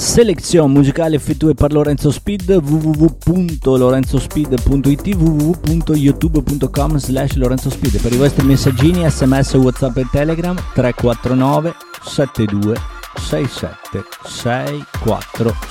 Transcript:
selezione musicale effettuata per Lorenzo Speed, www.lorenzospeed.it, www.youtube.com/lorenzospeed. Per i vostri messaggini, sms, whatsapp e telegram 349 72 67 64